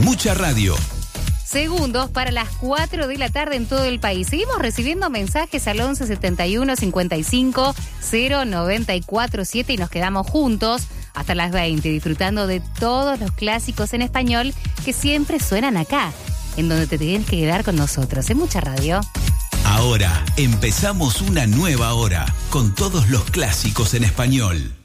Mucha Radio. Segundos para las 4 de la tarde en todo el país. Seguimos recibiendo mensajes al 11 71 55 094 7 y nos quedamos juntos hasta las 20 disfrutando de todos los clásicos en español que siempre suenan acá, en donde te tienes que quedar con nosotros. En Mucha Radio. Ahora empezamos una nueva hora con todos los clásicos en español.